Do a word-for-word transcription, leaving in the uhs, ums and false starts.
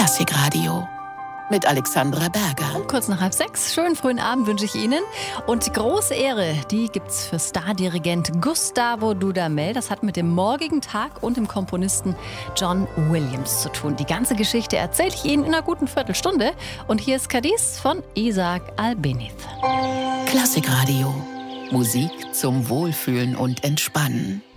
Klassikradio mit Alexandra Berger. Kurz nach halb sechs. Schönen frühen Abend wünsche ich Ihnen. Und die große Ehre, die gibt's für Stardirigent Gustavo Dudamel. Das hat mit dem morgigen Tag und dem Komponisten John Williams zu tun. Die ganze Geschichte erzähle ich Ihnen in einer guten Viertelstunde. Und hier ist Cadiz von Isaac Albéniz. Klassikradio. Musik zum Wohlfühlen und Entspannen.